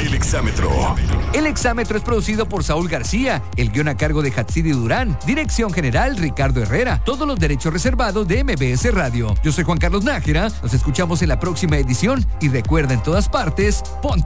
El Exámetro. El Exámetro es producido por Saúl García, el guión a cargo de Hatsidi Durán, dirección general Ricardo Herrera, todos los derechos reservados de MBS Radio. Yo soy Juan Carlos Nájera, nos escuchamos en la próxima edición y recuerda en todas partes, ponte